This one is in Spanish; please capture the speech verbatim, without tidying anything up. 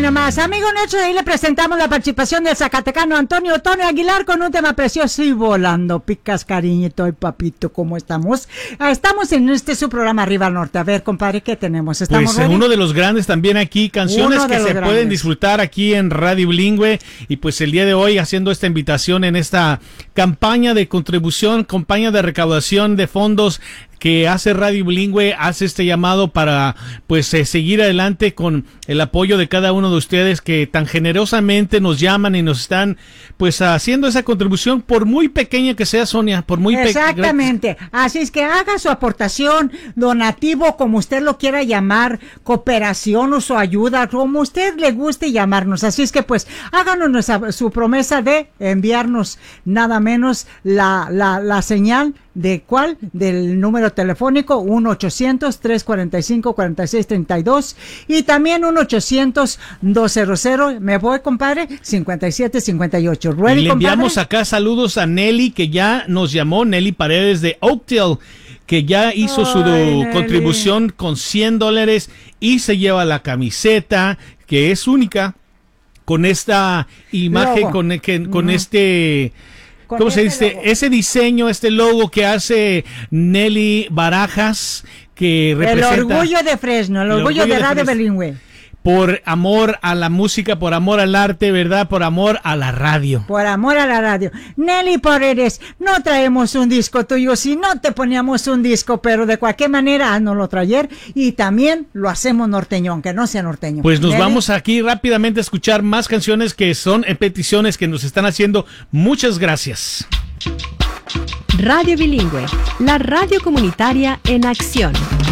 nomás. Amigo nuestro, ahí le presentamos la participación del zacatecano Antonio Tony Aguilar con un tema precioso y volando. Picas, cariñito y papito, ¿cómo estamos? Ah, estamos en este su programa Arriba al Norte. A ver, compadre, ¿qué tenemos? ¿Estamos Pues ready? uno de los grandes también aquí, canciones que se grandes. pueden disfrutar aquí en Radio Bilingüe. Y pues el día de hoy haciendo esta invitación en esta campaña de contribución, campaña de recaudación de fondos que hace Radio Bilingüe, hace este llamado para pues eh, seguir adelante con el apoyo de cada uno de ustedes que tan generosamente nos llaman y nos están pues haciendo esa contribución, por muy pequeña que sea, Sonia, por muy pequeña. Exactamente, así es que haga su aportación, donativo, como usted lo quiera llamar, cooperación o su ayuda, como usted le guste llamarnos, así es que pues háganos nuestra, su promesa de enviarnos nada menos la, la, la señal. ¿De cuál? Del número telefónico uno ochocientos, tres cuarenta y cinco, cuarenta y seis treinta y dos y también uno ochocientos, doscientos, me voy, compadre, cincuenta y siete cincuenta y ocho. Ready, y le enviamos compadre? Acá saludos a Nelly, que ya nos llamó, Nelly Paredes de Oakdale, que ya hizo su Ay, contribución Nelly. Con cien dólares y se lleva la camiseta, que es única, con esta imagen, Logo. con, que, con uh-huh. este... ¿Cómo se dice? Logo. Ese diseño, este logo que hace Nelly Barajas, que representa... El orgullo de Fresno, el, el orgullo, orgullo de Radio Bilingüe. Por amor a la música, por amor al arte, ¿verdad? Por amor a la radio. Por amor a la radio. Nelly Paredes, no traemos un disco tuyo, si no te poníamos un disco, pero de cualquier manera, no lo traer y también lo hacemos norteño, aunque no sea norteño. Pues nos Nelly. Vamos aquí rápidamente a escuchar más canciones que son en peticiones que nos están haciendo. Muchas gracias. Radio Bilingüe, la radio comunitaria en acción.